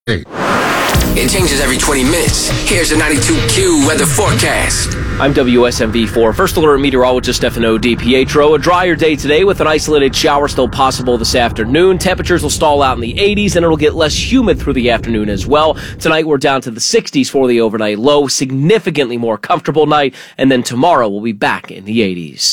It changes every 20 minutes. Here's the 92Q weather forecast. I'm WSMV4 First Alert Meteorologist Stefano DiPietro. A drier day today with an isolated shower still possible this afternoon. Temperatures will stall out in the 80s and it'll get less humid through the afternoon as well. Tonight we're down to the 60s for the overnight low, significantly more comfortable night, and then tomorrow we'll be back in the 80s.